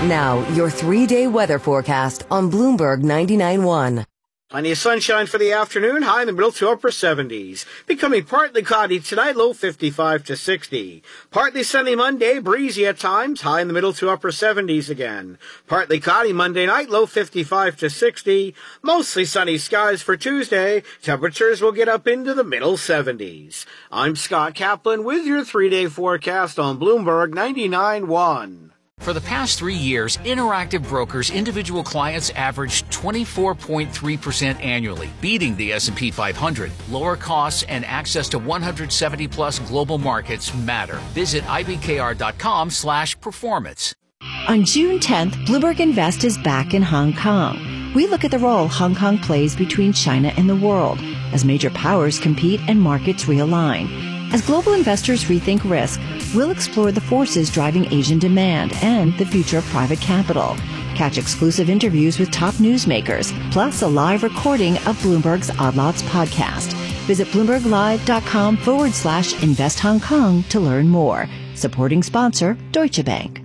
Now, your 3-day weather forecast on Bloomberg 99.1. Plenty of sunshine for the afternoon, high in the middle to upper 70s. Becoming partly cloudy tonight, low 55 to 60. Partly sunny Monday, breezy at times, high in the middle to upper 70s again. Partly cloudy Monday night, low 55 to 60. Mostly sunny skies for Tuesday. Temperatures will get up into the middle 70s. I'm Scott Kaplan with your 3-day forecast on Bloomberg 99.1. For the past 3 years, Interactive Brokers individual clients averaged 24.3% annually, beating the S&P 500. Lower costs and access to 170-plus global markets matter. Visit ibkr.com/performance. On June 10th, Bloomberg Invest is back in Hong Kong. We look at the role Hong Kong plays between China and the world as major powers compete and markets realign. As global investors rethink risk, we'll explore the forces driving Asian demand and the future of private capital. Catch exclusive interviews with top newsmakers, plus a live recording of Bloomberg's Odd Lots podcast. Visit BloombergLive.com/Invest Hong Kong to learn more. Supporting sponsor, Deutsche Bank.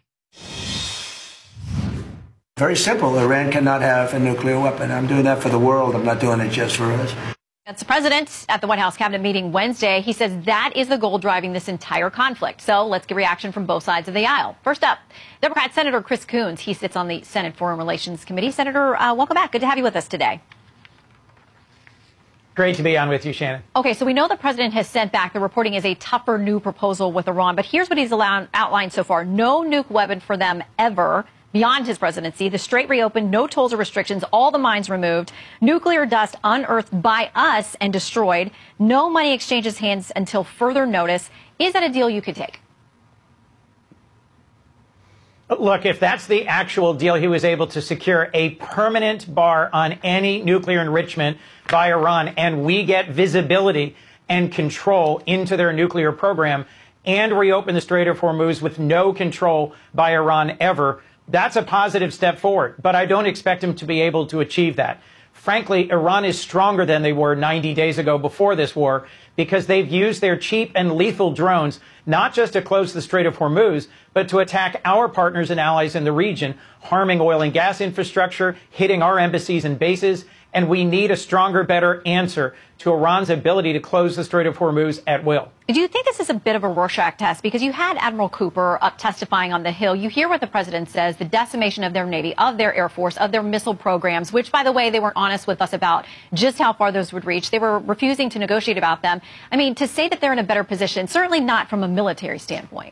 Very simple. Iran cannot have a nuclear weapon. I'm doing that for the world. I'm not doing it just for us. That's the president at the White House cabinet meeting Wednesday. He says that is the goal driving this entire conflict. So let's get reaction from both sides of the aisle. First up, Democrat Senator Chris Coons. He sits on the Senate Foreign Relations Committee. Senator, welcome back. Good to have you with us today. Great to be on with you, Shannon. Okay, so we know the president has sent back the reporting is a tougher new proposal with Iran. But here's what he's outlined so far. No nuke weapon for them ever. Beyond his presidency, the strait reopened, no tolls or restrictions, all the mines removed, nuclear dust unearthed by us and destroyed, no money exchanges hands until further notice. Is that a deal you could take? Look, if that's the actual deal, he was able to secure a permanent bar on any nuclear enrichment by Iran, and we get visibility and control into their nuclear program and reopen the Strait of Hormuz with no control by Iran ever. That's a positive step forward, but I don't expect him to be able to achieve that. Frankly, Iran is stronger than they were 90 days ago before this war because they've used their cheap and lethal drones not just to close the Strait of Hormuz, but to attack our partners and allies in the region, harming oil and gas infrastructure, hitting our embassies and bases. And we need a stronger, better answer to Iran's ability to close the Strait of Hormuz at will. Do you think this is a bit of a Rorschach test? Because you had Admiral Cooper up testifying on the Hill. You hear what the president says, the decimation of their Navy, of their Air Force, of their missile programs, which, by the way, they weren't honest with us about just how far those would reach. They were refusing to negotiate about them. I mean, to say that they're in a better position, certainly not from a military standpoint.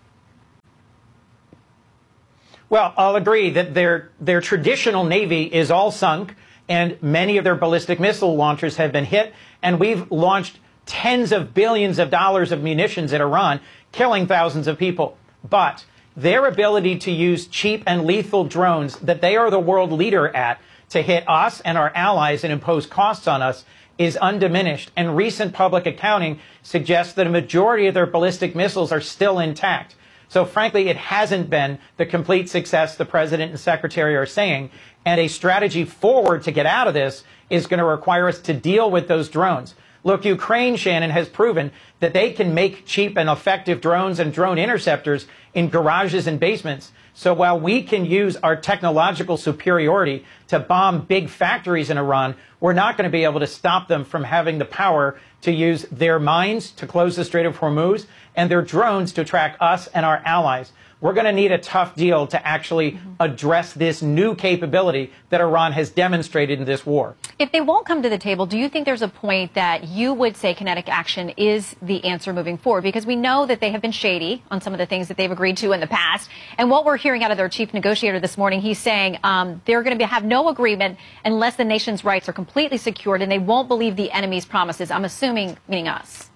Well, I'll agree that their traditional Navy is all sunk, and many of their ballistic missile launchers have been hit, and we've launched tens of billions of dollars of munitions at Iran, killing thousands of people. But their ability to use cheap and lethal drones that they are the world leader at to hit us and our allies and impose costs on us is undiminished. And recent public accounting suggests that a majority of their ballistic missiles are still intact. So, frankly, it hasn't been the complete success the president and secretary are saying. And a strategy forward to get out of this is going to require us to deal with those drones. Look, Ukraine, Shannon, has proven that they can make cheap and effective drones and drone interceptors in garages and basements. So while we can use our technological superiority to bomb big factories in Iran, we're not going to be able to stop them from having the power to use their mines to close the Strait of Hormuz and their drones to track us and our allies. We're going to need a tough deal to actually address this new capability that Iran has demonstrated in this war. If they won't come to the table, do you think there's a point that you would say kinetic action is the answer moving forward? Because we know that they have been shady on some of the things that they've agreed to in the past. And what we're hearing out of their chief negotiator this morning, he's saying they're going to have no agreement unless the nation's rights are completely secured and they won't believe the enemy's promises. I'm assuming, meaning us.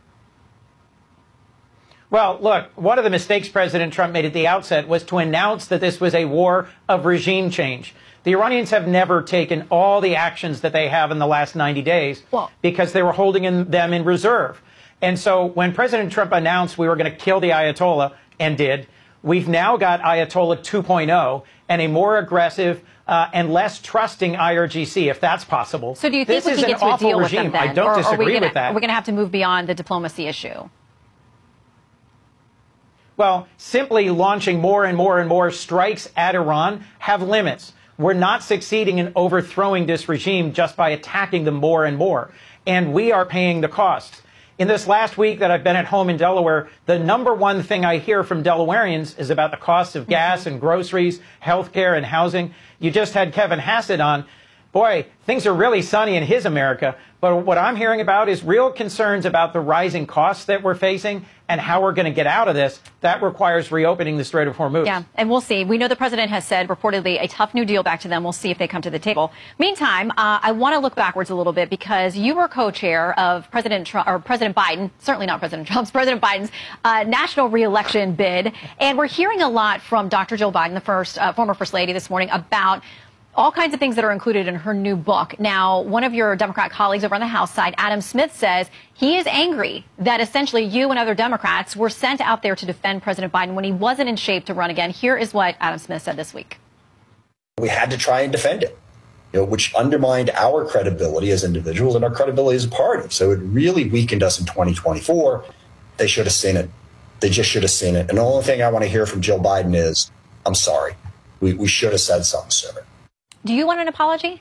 Well, look, one of the mistakes President Trump made at the outset was to announce that this was a war of regime change. The Iranians have never taken all the actions that they have in the last 90 days because they were holding them in reserve. And so when President Trump announced we were going to kill the Ayatollah, and did, we've now got Ayatollah 2.0 and a more aggressive and less trusting IRGC, if that's possible. So do you think we can get to a deal with them then? I don't disagree with that. We're going to have to move beyond the diplomacy issue. Well, simply launching more and more and more strikes at Iran have limits. We're not succeeding in overthrowing this regime just by attacking them more and more. And we are paying the cost. In this last week that I've been at home in Delaware, the number one thing I hear from Delawareans is about the cost of gas and groceries, health care and housing. You just had Kevin Hassett on. Boy, things are really sunny in his America. But what I'm hearing about is real concerns about the rising costs that we're facing and how we're going to get out of this. That requires reopening the Strait of Hormuz. Yeah, and we'll see. We know the president has said reportedly a tough new deal back to them. We'll see if they come to the table. Meantime, I want to look backwards a little bit because you were co-chair of President Biden, certainly not President Trump's, President Biden's national reelection bid. And we're hearing a lot from Dr. Jill Biden, the former First Lady, this morning about all kinds of things that are included in her new book. Now, one of your Democrat colleagues over on the House side, Adam Smith, says he is angry that essentially you and other Democrats were sent out there to defend President Biden when he wasn't in shape to run again. Here is what Adam Smith said this week. We had to try and defend it, which undermined our credibility as individuals and our credibility as a party. So it really weakened us in 2024. They should have seen it. They just should have seen it. And the only thing I want to hear from Jill Biden is, I'm sorry. We should have said something sooner. Do you want an apology?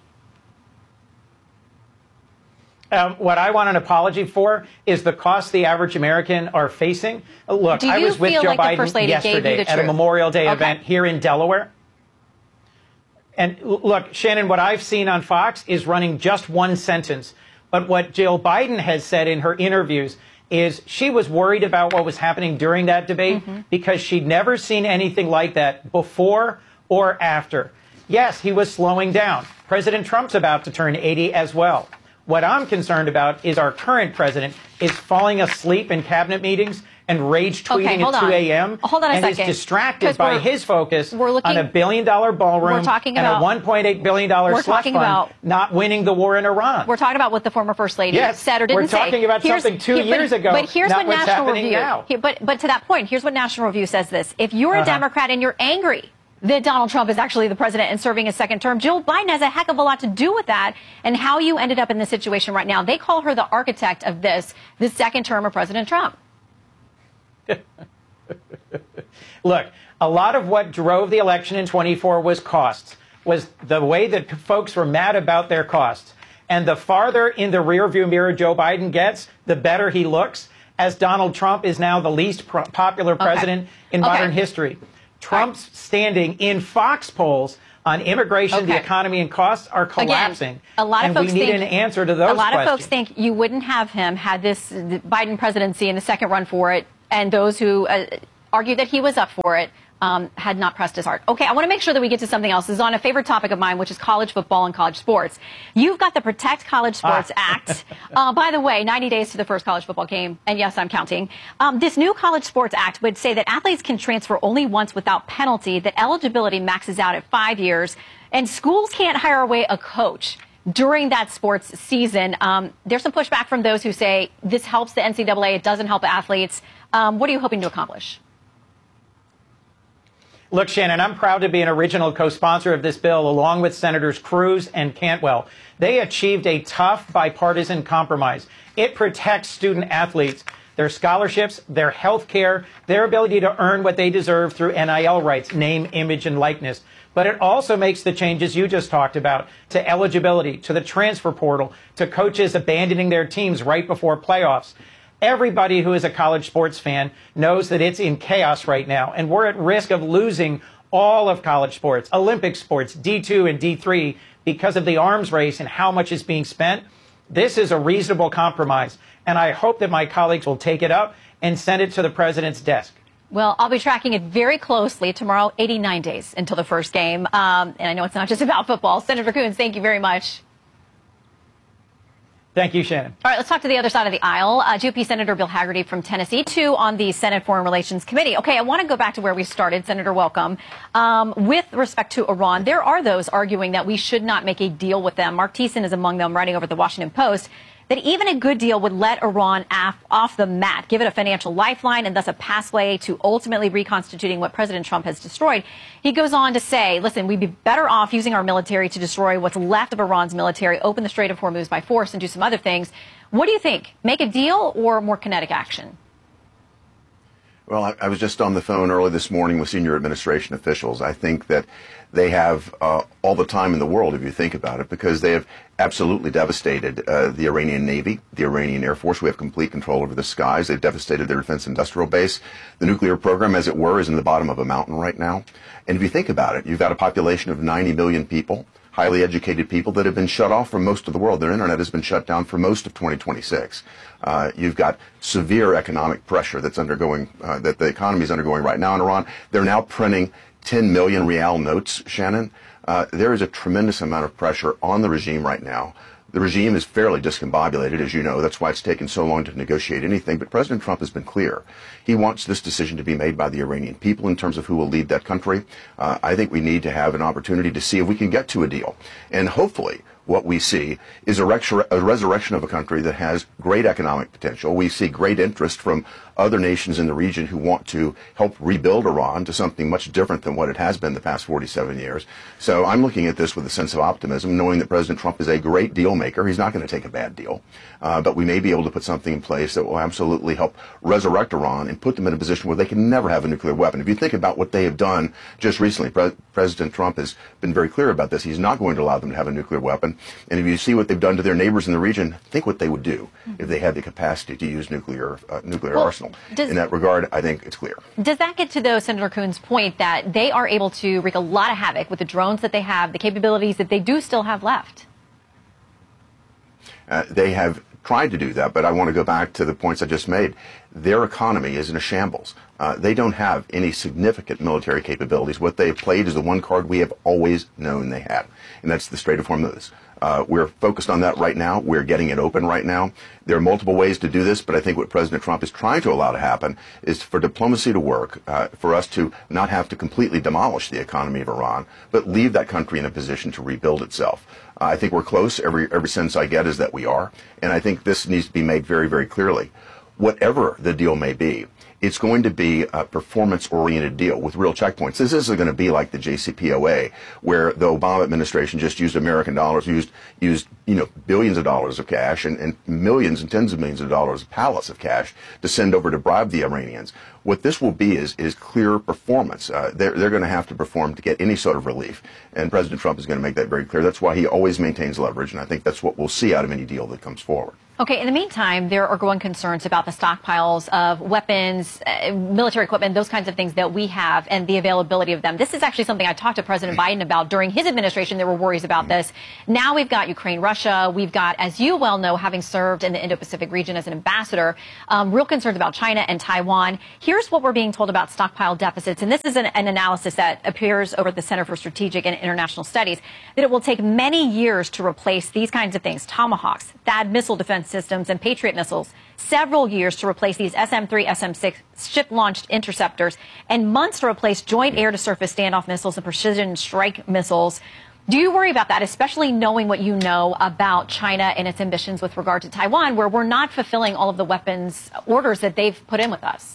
What I want an apology for is the cost the average American are facing. Look, I was with Joe Biden yesterday at a Memorial Day event here in Delaware. And look, Shannon, what I've seen on Fox is running just one sentence. But what Jill Biden has said in her interviews is she was worried about what was happening during that debate because she'd never seen anything like that before or after. Yes, he was slowing down. President Trump's about to turn 80 as well. What I'm concerned about is our current president is falling asleep in cabinet meetings and rage tweeting at 2 a.m. and is distracted by his focus on $1 billion ballroom and a $1.8 billion slush fund not winning the war in Iran. We're talking about what the former First Lady said or didn't say. We're talking about something 2 years ago, but here's not what what's National happening Review, now. But to that point, here's what National Review says this. If you're a Democrat and you're angry that Donald Trump is actually the president and serving a second term, Jill Biden has a heck of a lot to do with that and how you ended up in this situation right now. They call her the architect of the second term of President Trump. Look, a lot of what drove the election in 24 was costs, was the way that folks were mad about their costs. And the farther in the rearview mirror Joe Biden gets, the better he looks, as Donald Trump is now the least popular president in modern history. Trump's standing in Fox polls on immigration, the economy, and costs are collapsing. Again, a lot of folks we need an answer to those questions. A lot of folks think you wouldn't have him had the Biden presidency in the second run for it, and those who argue that he was up for it had not pressed his heart. Okay, I want to make sure that we get to something else. This is on a favorite topic of mine, which is college football and college sports. You've got the Protect College Sports Act. By the way, 90 days to the first college football game. And yes, I'm counting. This new College Sports Act would say that athletes can transfer only once without penalty, that eligibility maxes out at 5 years, and schools can't hire away a coach during that sports season. There's some pushback from those who say this helps the NCAA, it doesn't help athletes. What are you hoping to accomplish? Look, Shannon, I'm proud to be an original co-sponsor of this bill along with Senators Cruz and Cantwell. They achieved a tough bipartisan compromise. It protects student athletes, their scholarships, their health care, their ability to earn what they deserve through NIL rights, name, image, and likeness. But it also makes the changes you just talked about to eligibility, to the transfer portal, to coaches abandoning their teams right before playoffs. Everybody who is a college sports fan knows that it's in chaos right now, and we're at risk of losing all of college sports, Olympic sports, D2 and D3, because of the arms race and how much is being spent. This is a reasonable compromise, and I hope that my colleagues will take it up and send it to the president's desk. Well, I'll be tracking it very closely tomorrow, 89 days until the first game. And I know it's not just about football. Senator Coons, thank you very much. Thank you, Shannon. All right, let's talk to the other side of the aisle. GOP Senator Bill Hagerty from Tennessee, too, on the Senate Foreign Relations Committee. Okay, I want to go back to where we started. Senator, welcome. With respect to Iran, there are those arguing that we should not make a deal with them. Mark Thiessen is among them, writing over at the Washington Post, that even a good deal would let Iran off the mat, give it a financial lifeline, and thus a pathway to ultimately reconstituting what President Trump has destroyed. He goes on to say, listen, we'd be better off using our military to destroy what's left of Iran's military, open the Strait of Hormuz by force, and do some other things. What do you think? Make a deal or more kinetic action? Well, I was just on the phone early this morning with senior administration officials. I think that they have all the time in the world, if you think about it, because they have absolutely devastated the Iranian Navy, the Iranian Air Force. We have complete control over the skies. They've devastated their defense industrial base. The nuclear program, as it were, is in the bottom of a mountain right now. And if you think about it, you've got a population of 90 million people, highly educated people that have been shut off from most of the world. Their internet has been shut down for most of 2026. You've got severe economic pressure that's undergoing, that the economy is undergoing right now in Iran. They're now printing 10 million rial notes, Shannon. There is a tremendous amount of pressure on the regime right now. The regime is fairly discombobulated, as you know. That's why it's taken so long to negotiate anything. But President Trump has been clear. He wants this decision to be made by the Iranian people in terms of who will lead that country. I think we need to have an opportunity to see if we can get to a deal. And hopefully what we see is a resurrection of a country that has great economic potential. We see great interest from other nations in the region who want to help rebuild Iran to something much different than what it has been the past 47 years. So I'm looking at this with a sense of optimism, knowing that President Trump is a great deal maker. He's not going to take a bad deal. But we may be able to put something in place that will absolutely help resurrect Iran and put them in a position where they can never have a nuclear weapon. If you think about what they have done just recently, President Trump has been very clear about this. He's not going to allow them to have a nuclear weapon. And if you see what they've done to their neighbors in the region, think what they would do if they had the capacity to use nuclear arsenal. In that regard, I think it's clear. Does that get to, though, Senator Coons' point that they are able to wreak a lot of havoc with the drones that they have, the capabilities that they do still have left? They have tried to do that, but I want to go back to the points I just made. Their economy is in a shambles. They don't have any significant military capabilities. What they've played is the one card we have always known they had, and that's the Strait of Hormuz. We're focused on that right now. We're getting it open right now. There are multiple ways to do this, but I think what President Trump is trying to allow to happen is for diplomacy to work, for us to not have to completely demolish the economy of Iran, but leave that country in a position to rebuild itself. I think we're close. Every sense I get is that we are, and I think this needs to be made very, very clearly. Whatever the deal may be, it's going to be a performance-oriented deal with real checkpoints. This isn't going to be like the JCPOA, where the Obama administration just used American dollars, used billions of dollars of cash and millions and tens of millions of dollars, pallets of cash to send over to bribe the Iranians. What this will be is clear performance. They're going to have to perform to get any sort of relief, and President Trump is going to make that very clear. That's why he always maintains leverage, and I think that's what we'll see out of any deal that comes forward. Okay, in the meantime, there are growing concerns about the stockpiles of weapons, military equipment, those kinds of things that we have and the availability of them. This is actually something I talked to President Biden about during his administration. There were worries about this. Now we've got Ukraine, Russia. We've got, as you well know, having served in the Indo-Pacific region as an ambassador, real concerns about China and Taiwan. Here's what we're being told about stockpile deficits, and this is an analysis that appears over at the Center for Strategic and International Studies, that it will take many years to replace these kinds of things, Tomahawks, THAAD missile defense systems, and Patriot missiles, several years to replace these SM-3, SM-6 ship-launched interceptors, and months to replace joint air-to-surface standoff missiles and precision strike missiles. Do you worry about that, especially knowing what you know about China and its ambitions with regard to Taiwan, where we're not fulfilling all of the weapons orders that they've put in with us?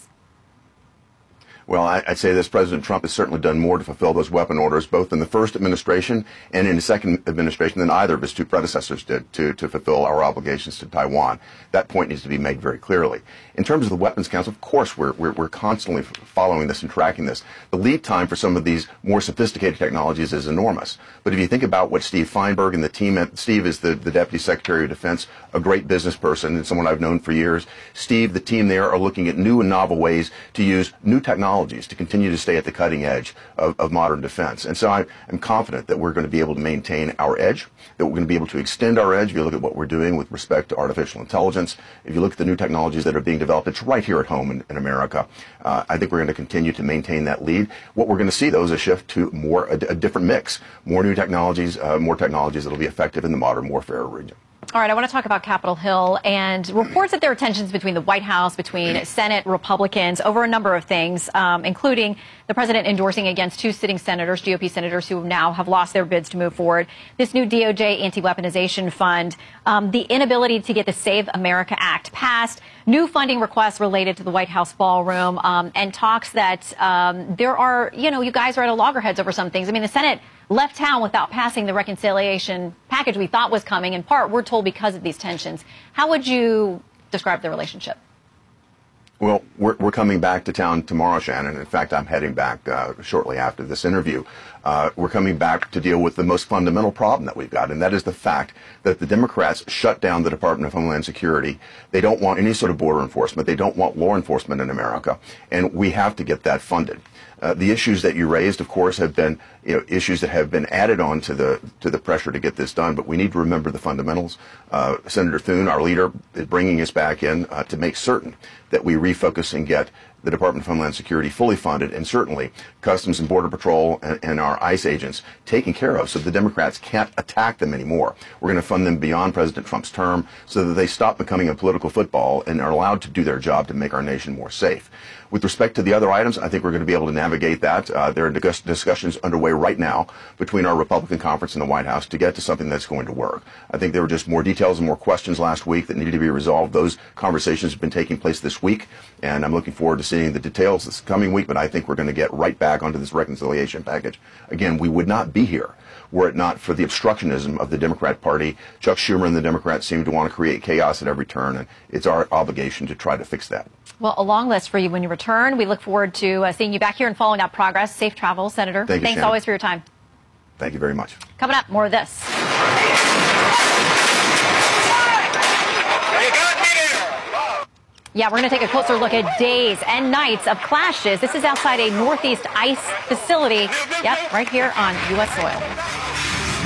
Well, I'd say this. President Trump has certainly done more to fulfill those weapon orders, both in the first administration and in the second administration, than either of his two predecessors did to fulfill our obligations to Taiwan. That point needs to be made very clearly. In terms of the Weapons Council, of course, we're constantly following this and tracking this. The lead time for some of these more sophisticated technologies is enormous. But if you think about what Steve Feinberg and the team, Steve is the Deputy Secretary of Defense, a great business person and someone I've known for years. Steve, the team there are looking at new and novel ways to use new technologies to continue to stay at the cutting edge of modern defense. And so I'm confident that we're going to be able to maintain our edge, that we're going to be able to extend our edge. If you look at what we're doing with respect to artificial intelligence, if you look at the new technologies that are being developed, it's right here at home in America. I think we're going to continue to maintain that lead. What we're going to see, though, is a shift to a different mix, more new technologies, more technologies that will be effective in the modern warfare region. All right, I want to talk about Capitol Hill and reports that there are tensions between the White House, between Senate Republicans over a number of things, including the president endorsing against two sitting senators, GOP senators, who now have lost their bids to move forward, this new DOJ anti-weaponization fund, the inability to get the Save America Act passed, new funding requests related to the White House ballroom, and talks that there are, you guys are at a loggerheads over some things. I mean, the Senate left town without passing the reconciliation package we thought was coming, in part, we're told, because of these tensions. How would you describe the relationship? Well, we're coming back to town tomorrow, Shannon. In fact, I'm heading back shortly after this interview. We're coming back to deal with the most fundamental problem that we've got, and that is the fact that the Democrats shut down the Department of Homeland Security. They don't want any sort of border enforcement. They don't want law enforcement in America, and we have to get that funded. The issues that you raised, of course, have been issues that have been added on to the pressure to get this done. But we need to remember the fundamentals. Senator Thune, our leader, is bringing us back in to make certain that we refocus and get the Department of Homeland Security fully funded, and certainly Customs and Border Patrol and our ICE agents taken care of so the Democrats can't attack them anymore. We're going to fund them beyond President Trump's term so that they stop becoming a political football and are allowed to do their job to make our nation more safe. With respect to the other items, I think we're going to be able to navigate that. There are discussions underway right now between our Republican conference and the White House to get to something that's going to work. I think there were just more details and more questions last week that needed to be resolved. Those conversations have been taking place this week, and I'm looking forward to seeing the details this coming week, but I think we're going to get right back onto this reconciliation package. Again, we would not be here were it not for the obstructionism of the Democrat Party. Chuck Schumer and the Democrats seem to want to create chaos at every turn, and it's our obligation to try to fix that. Well, a long list for you when you return. We look forward to seeing you back here and following up progress. Safe travels, Senator. Thanks Shannon. Always for your time. Thank you very much. Coming up, more of this. Yeah, we're going to take a closer look at days and nights of clashes. This is outside a Northeast ICE facility. Yep, right here on U.S. soil.